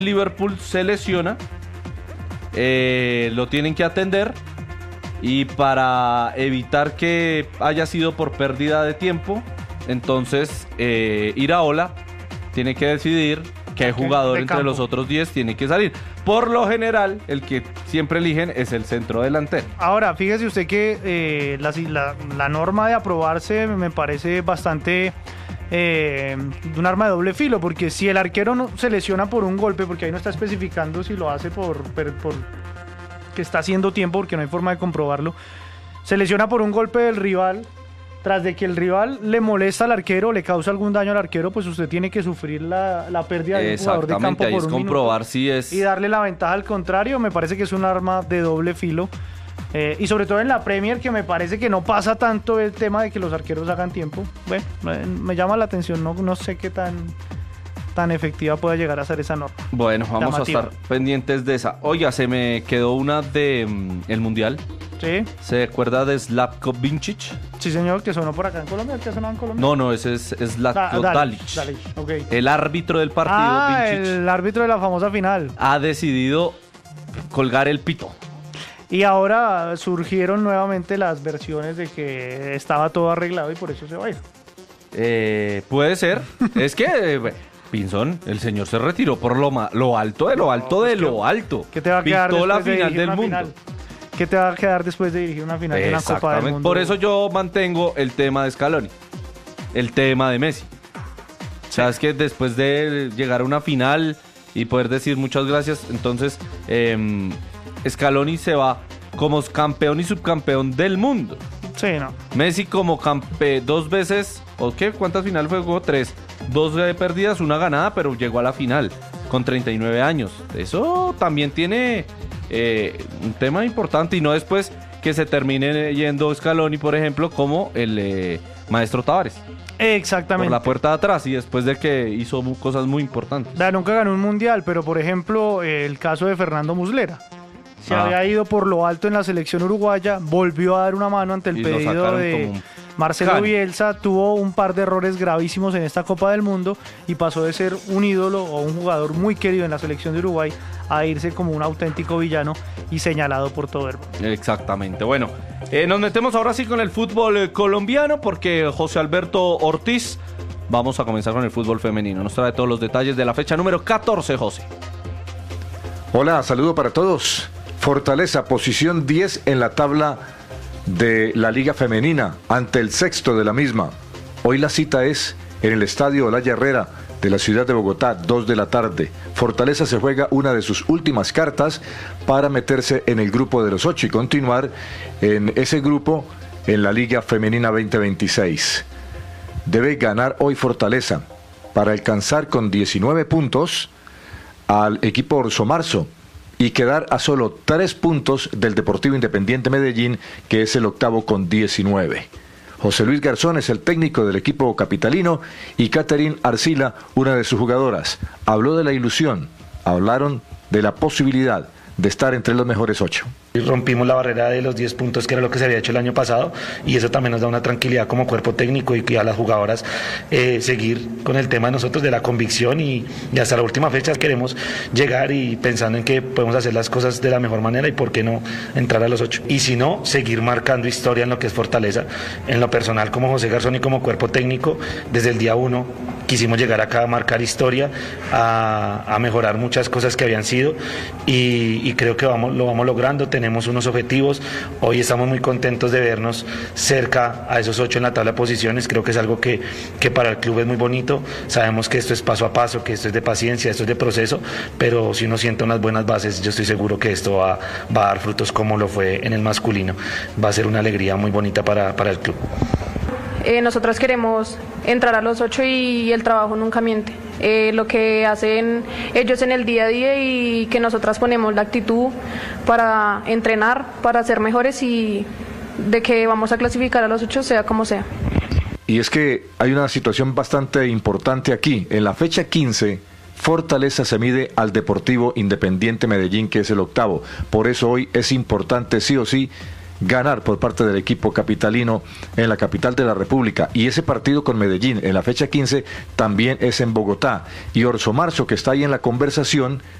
Liverpool se lesiona, lo tienen que atender y para evitar que haya sido por pérdida de tiempo, entonces Iraola tiene que decidir qué jugador entre los otros 10 tiene que salir. Por lo general, el que siempre eligen es el centro delantero. Ahora, fíjese usted que la norma de aprobarse me parece bastante un arma de doble filo, porque si el arquero no se lesiona por un golpe, porque ahí no está especificando si lo hace por que está haciendo tiempo, porque no hay forma de comprobarlo, se lesiona por un golpe del rival, tras de que el rival le molesta al arquero, le causa algún daño al arquero, pues usted tiene que sufrir la pérdida de un jugador de campo ahí por es un comprobar minuto si es... y darle la ventaja al contrario. Me parece que es un arma de doble filo. Y sobre todo en la Premier, que me parece que no pasa tanto el tema de que los arqueros hagan tiempo. Bueno, me llama la atención, no sé qué tan efectiva pueda llegar a ser esa norma. Bueno, vamos a estar pendientes de esa. Oiga, se me quedó una de el Mundial. ¿Sí? ¿Se acuerda de Zlatko Vincic? Sí, señor, que sonó por acá en Colombia. ¿El que sonó en Colombia? No, ese es Zlatko Dalic. Okay. El árbitro del partido, Vincic. El árbitro de la famosa final. Ha decidido colgar el pito. Y ahora surgieron nuevamente las versiones de que estaba todo arreglado y por eso se va a ir. Puede ser. Es que, Pinzón, el señor se retiró por lo alto de lo alto de lo alto. ¿Qué te va a quedar Pintó la después de final dirigir del una mundo. final? ¿Qué te va a quedar después de dirigir una final de una Copa del Mundo? Por eso yo mantengo el tema de Scaloni, el tema de Messi. O sea, es que después de llegar a una final y poder decir muchas gracias, entonces Scaloni se va como campeón y subcampeón del mundo. Sí, no. Messi como dos veces, ¿o qué? ¿Cuántas finales jugó? 3. 2 perdidas, una ganada, pero llegó a la final con 39 años. Eso también tiene un tema importante y no después que se termine yendo Scaloni, por ejemplo, como el maestro Tavares. Exactamente. Por la puerta de atrás y después de que hizo cosas muy importantes. Nunca ganó un mundial, pero por ejemplo, el caso de Fernando Muslera. Se había ido por lo alto en la selección uruguaya, volvió a dar una mano ante el pedido de Marcelo Bielsa, tuvo un par de errores gravísimos en esta Copa del Mundo y pasó de ser un ídolo o un jugador muy querido en la selección de Uruguay a irse como un auténtico villano y señalado por todo el mundo. Exactamente. Bueno, nos metemos ahora sí con el fútbol colombiano porque José Alberto Ortiz, vamos a comenzar con el fútbol femenino. Nos trae todos los detalles de la fecha número 14, José. Hola, saludo para todos. Fortaleza, posición 10 en la tabla de la Liga Femenina, ante el sexto de la misma. Hoy la cita es en el Estadio Olaya Herrera de la ciudad de Bogotá, 2 de la tarde. Fortaleza se juega una de sus últimas cartas para meterse en el grupo de los 8 y continuar en ese grupo en la Liga Femenina 2026. Debe ganar hoy Fortaleza para alcanzar con 19 puntos al equipo Orso Marzo y quedar a solo 3 puntos del Deportivo Independiente Medellín, que es el octavo con 19. José Luis Garzón es el técnico del equipo capitalino y Catherine Arcila, una de sus jugadoras. Habló de la ilusión, hablaron de la posibilidad de estar entre los mejores 8. Rompimos la barrera de los 10 puntos, que era lo que se había hecho el año pasado, y eso también nos da una tranquilidad como cuerpo técnico y a las jugadoras seguir con el tema de nosotros, de la convicción y hasta la última fecha queremos llegar y pensando en que podemos hacer las cosas de la mejor manera y por qué no entrar a los 8. Y si no, seguir marcando historia en lo que es Fortaleza. En lo personal, como José Garzón y como cuerpo técnico, desde el día 1 quisimos llegar acá a marcar historia, a mejorar muchas cosas que habían sido y creo que lo vamos logrando. Tenemos unos objetivos, hoy estamos muy contentos de vernos cerca a esos 8 en la tabla de posiciones. Creo que es algo que para el club es muy bonito. Sabemos que esto es paso a paso, que esto es de paciencia, esto es de proceso, pero si uno siente unas buenas bases, yo estoy seguro que esto va a dar frutos como lo fue en el masculino. Va a ser una alegría muy bonita para el club. Nosotras queremos entrar a los 8 y el trabajo nunca miente. Lo que hacen ellos en el día a día y que nosotras ponemos la actitud para entrenar, para ser mejores y de que vamos a clasificar a los 8 sea como sea. Y es que hay una situación bastante importante aquí. En la fecha 15, Fortaleza se mide al Deportivo Independiente Medellín, que es el octavo. Por eso hoy es importante sí o sí ganar por parte del equipo capitalino en la capital de la República. Y ese partido con Medellín en la fecha 15 también es en Bogotá. Y Orso Marzo, que está ahí en la conversación,